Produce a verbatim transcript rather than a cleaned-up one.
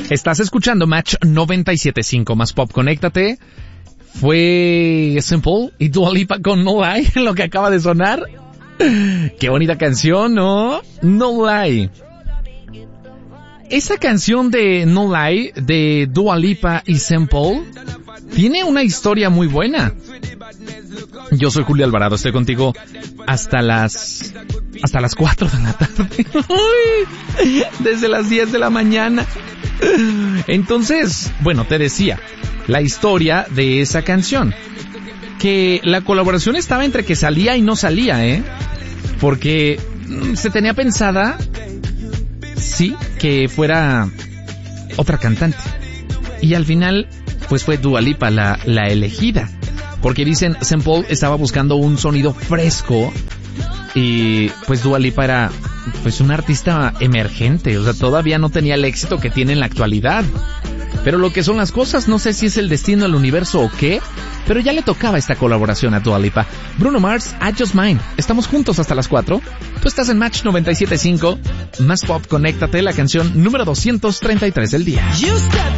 Estás escuchando Match noventa y siete punto cinco, más pop, conéctate. Fue Simple y Dua Lipa con No Lie, lo que acaba de sonar. Qué bonita canción, ¿no? No Lie. Esa canción de No Lie, de Dua Lipa y Simple, tiene una historia muy buena. Yo soy Julio Alvarado, estoy contigo hasta las... hasta las cuatro de la tarde. Uy, desde las diez de la mañana. Entonces, bueno, te decía, la historia de esa canción. Que la colaboración estaba entre que salía y no salía, ¿eh? Porque mm, se tenía pensada, sí, que fuera otra cantante. Y al final, pues fue Dua Lipa la, la elegida. Porque dicen, Saint Paul estaba buscando un sonido fresco y pues Dua Lipa era pues un artista emergente, o sea, todavía no tenía el éxito que tiene en la actualidad. Pero lo que son las cosas, no sé si es el destino del universo o qué, pero ya le tocaba esta colaboración a Dua Lipa. Bruno Mars, I Just Mine. Estamos juntos hasta las cuatro. Tú estás en Match noventa y siete punto cinco. Más pop, conéctate, la canción número doscientos treinta y tres del día.